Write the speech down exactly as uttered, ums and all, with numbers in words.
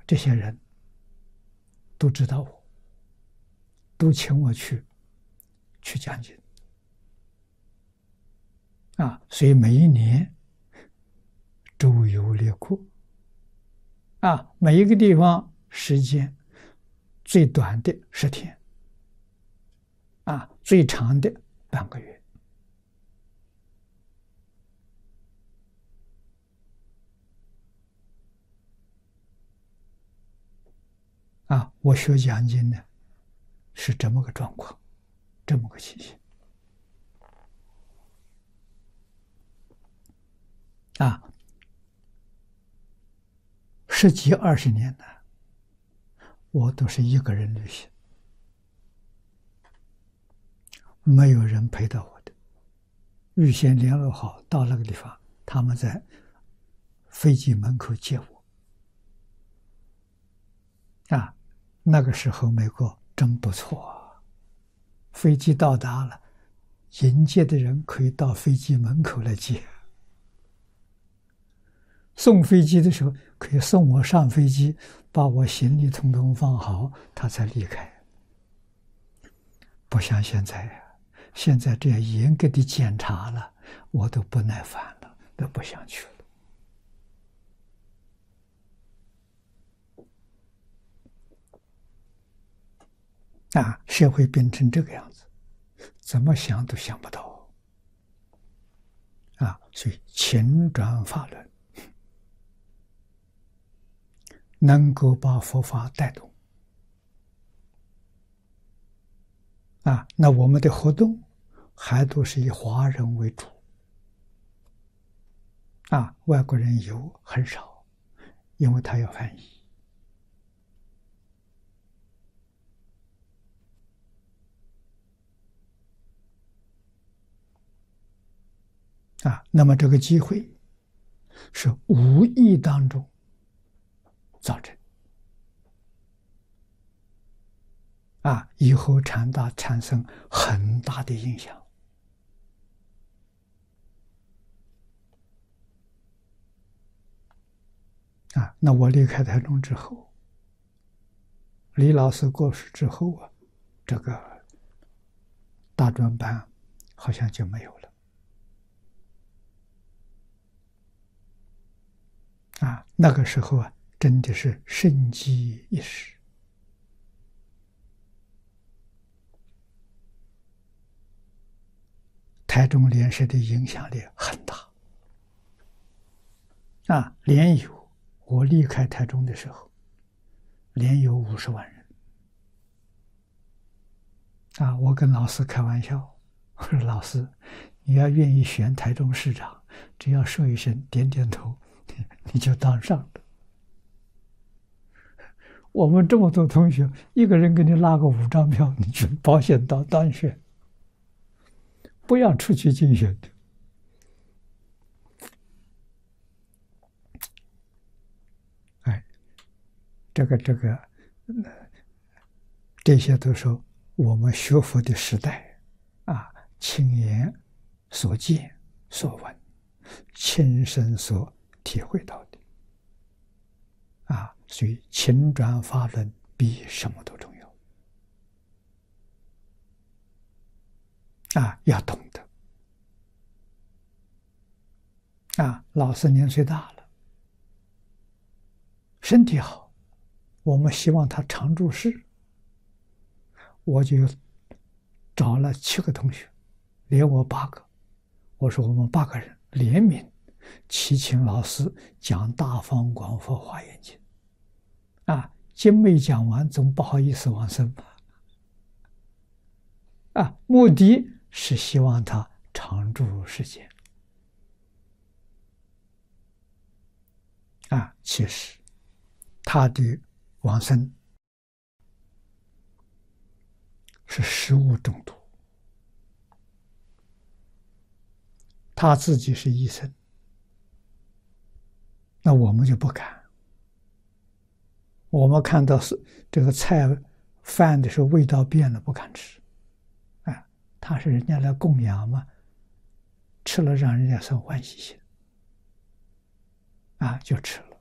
啊，这些人都知道我，都请我去去讲经啊，所以每一年周游列国啊，每一个地方时间最短的十天啊，最长的半个月。啊，我学讲经呢，是这么个状况，这么个情形。啊，十几二十年呢，我都是一个人旅行，没有人陪到我的。预先联络好，到那个地方，他们在飞机门口接我。啊，那个时候美国真不错啊！飞机到达了，迎接的人可以到飞机门口来接。送飞机的时候，可以送我上飞机，把我行李统统放好，他才离开。不像现在呀、啊，现在这样严格的检查了，我都不耐烦了，都不想去了。啊，社会变成这个样子，怎么想都想不到。啊，所以勤转法轮。能够把佛法带动啊，那我们的活动还都是以华人为主啊，外国人有很少，因为他要翻译啊。那么这个机会是无意当中造成啊，以后禅大产生很大的影响啊。那我离开台中之后，李老师过世之后啊，这个大专班好像就没有了啊。那个时候啊，真的是生机一时。台中莲社的影响力很大啊，莲友，我离开台中的时候，莲有五十万人啊。我跟老师开玩笑，我说老师，你要愿意选台中市长，只要说一声点点头，你就当上了。我们这么多同学，一个人给你拉个五张票，你就保险到当选，不要出去竞选的。哎，这个这个，这些都是我们学佛的时代啊，亲眼所见所闻，亲身所体会到的啊。所以勤转法轮比什么都重要啊，要懂得啊。老师年岁大了，身体好，我们希望他常住世，我就找了七个同学，连我八个，我说我们八个人联名祈请老师讲《大方广佛华严经》啊，经没讲完，总不好意思往生吧？啊，目的是希望他常住世间啊。其实他的往生是食物中毒，他自己是医生，那我们就不敢。我们看到是这个菜饭的时候味道变了，不敢吃。啊，他是人家来供养嘛，吃了让人家生欢喜心，啊，就吃了。